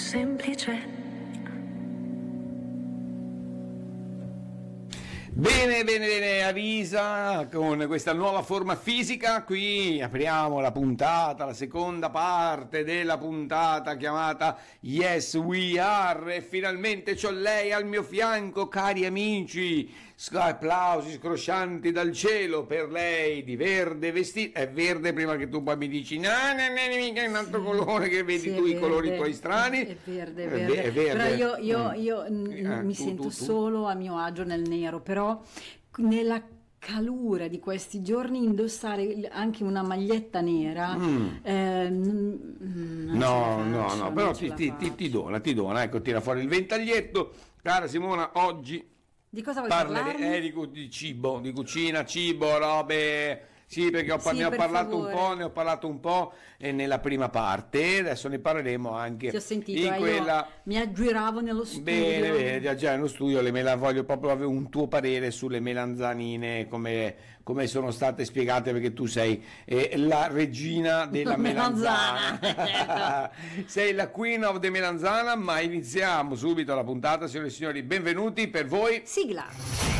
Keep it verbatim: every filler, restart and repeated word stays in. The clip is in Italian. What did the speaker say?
semplice. Bene, bene, bene, Avisa con questa nuova forma fisica. Qui apriamo la puntata, la seconda parte della puntata chiamata Yes We Are, e finalmente c'ho lei al mio fianco, cari amici. Applausi scroscianti dal cielo per lei, di verde vestita. È verde prima che tu poi mi dici no, no, no, mica è un altro colore che vedi sì, tu i verde, colori tuoi strani. È verde, è È verde. ve- è verde. Però io, io, Mm. io n- Eh, mi tu, sento tu, tu. solo a mio agio nel nero, però nella calura di questi giorni indossare il- anche una maglietta nera Mm. eh, n- non No, ce la no, faccio, no, non però ce ti, la ti, ti, faccio. ti dona, ti dona, ecco, tira fuori il ventaglietto. Cara Simona, oggi Di cosa vuoi parleremo parlarmi? eh, di, cu- di cibo, di cucina, cibo, robe. Sì, perché ho, par- Sì, ne ho per parlato favore. un po', ne ho parlato un po' eh, nella prima parte, adesso ne parleremo anche Ti ho sentito, in eh, io quella. mi aggiravo nello studio. Bene, bene, già, già nello studio le mela, voglio proprio avere un tuo parere sulle melanzanine, come, come sono state spiegate, perché tu sei eh, la regina della melanzana. Melanzana, Sei la queen of the melanzana, ma iniziamo subito la puntata, signore e signori, benvenuti per voi. Sigla.